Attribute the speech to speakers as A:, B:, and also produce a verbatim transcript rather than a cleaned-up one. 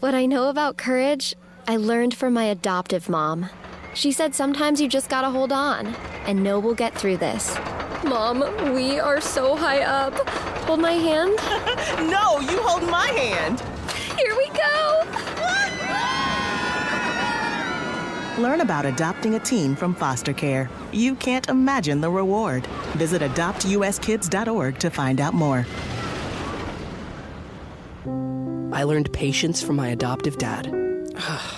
A: What I know about courage, I learned from my adoptive mom. She said sometimes you just gotta hold on and know we'll get through this. Mom, we are so high up. Hold my hand.
B: No, you hold my hand.
A: Here we go.
B: Learn about adopting a teen from foster care. You can't imagine the reward. Visit adopt u s kids dot org to find out more.
C: I learned patience from my adoptive dad.